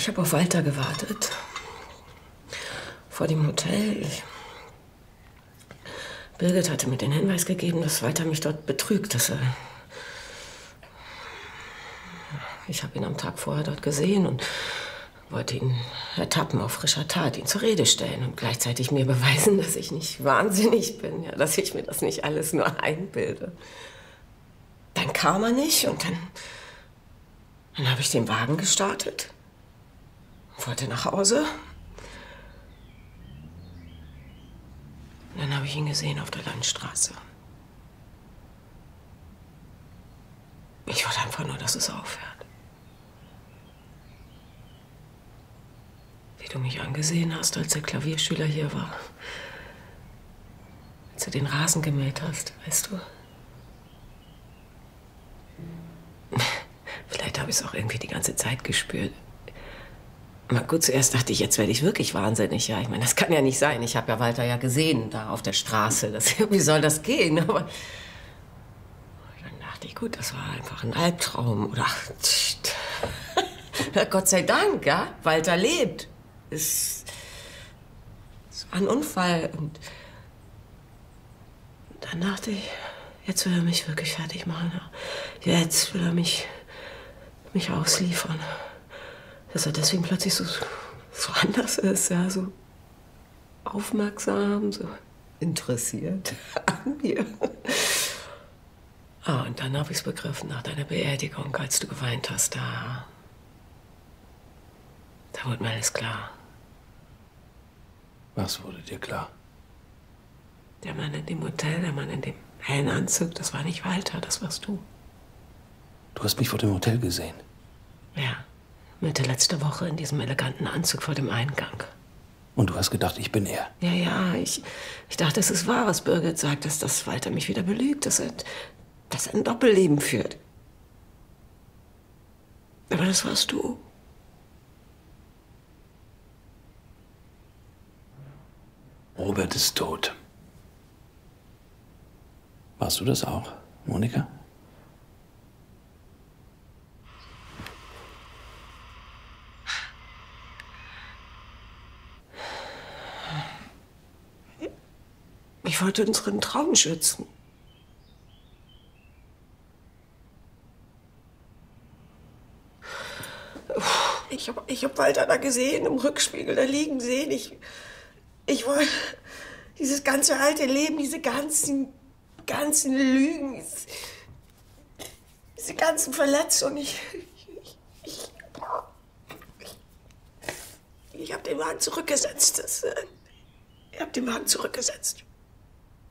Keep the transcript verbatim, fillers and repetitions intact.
Ich habe auf Walter gewartet. Vor dem Hotel. Ich Birgit hatte mir den Hinweis gegeben, dass Walter mich dort betrügt. Dass er ich habe ihn am Tag vorher dort gesehen und wollte ihn ertappen auf frischer Tat, ihn zur Rede stellen und gleichzeitig mir beweisen, dass ich nicht wahnsinnig bin, ja, dass ich mir das nicht alles nur einbilde. Dann kam er nicht und dann, dann habe ich den Wagen gestartet, wollte nach Hause. Und dann habe ich ihn gesehen auf der Landstraße. Ich wollte einfach nur, dass es aufhört. Wie du mich angesehen hast, als der Klavierschüler hier war. Als du den Rasen gemäht hast, weißt du? Vielleicht habe ich es auch irgendwie die ganze Zeit gespürt. Mal gut, zuerst dachte ich, jetzt werde ich wirklich wahnsinnig. Ja, ich meine, das kann ja nicht sein. Ich habe ja Walter ja gesehen, da auf der Straße. Das, wie soll das gehen? Aber dann dachte ich, gut, das war einfach ein Albtraum. Oder Gott sei Dank, ja, Walter lebt. Es, es war ein Unfall. Und dann dachte ich, jetzt will er mich wirklich fertig machen. Jetzt will er mich, mich ausliefern. Dass er deswegen plötzlich so, so anders ist, ja, so aufmerksam, so interessiert an mir. Ah, und dann habe ich es begriffen, nach deiner Beerdigung, als du geweint hast, da, da wurde mir alles klar. Was wurde dir klar? Der Mann in dem Hotel, der Mann in dem hellen Anzug, das war nicht Walter, das warst du. Du hast mich vor dem Hotel gesehen. Ja. Mitte letzte Woche in diesem eleganten Anzug vor dem Eingang. Und du hast gedacht, ich bin er? Ja, ja, ich, ich dachte, es ist wahr, was Birgit sagt, dass, dass Walter mich wieder belügt, dass er, dass er ein Doppelleben führt. Aber das warst du. Robert ist tot. Warst du das auch, Monika? Ich wollte unseren Traum schützen. Ich habe ich hab Walter da gesehen, im Rückspiegel da liegen sehen. Ich, ich wollte dieses ganze alte Leben, diese ganzen, ganzen Lügen, diese, diese ganzen Verletzungen. Ich, ich, ich, ich, ich habe den Wagen zurückgesetzt. Das, ich habe den Wagen zurückgesetzt.